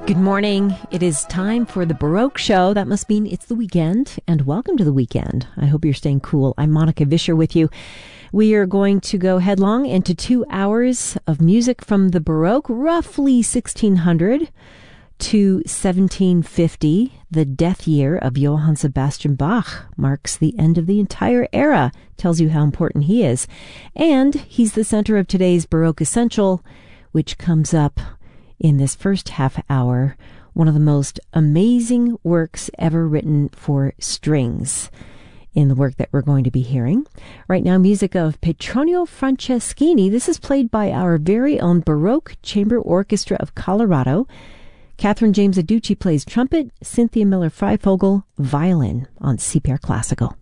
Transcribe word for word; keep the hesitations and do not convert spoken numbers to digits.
Good morning. It is time for the Baroque Show. That must mean it's the weekend, and welcome to the weekend. I hope you're staying cool. I'm Monica Vischer with you. We are going to go headlong into two hours of music from the Baroque, roughly sixteen hundred to seventeen fifty. The death year of Johann Sebastian Bach marks the end of the entire era, tells you how important he is. And he's the center of today's Baroque Essential, which comes up in this first half hour, one of the most amazing works ever written for strings in the work that we're going to be hearing. Right now, music of Petronio Franceschini. This is played by our very own Baroque Chamber Orchestra of Colorado. Catherine James Aducci plays trumpet, Cynthia Miller-Freifogel, violin on C P R Classical.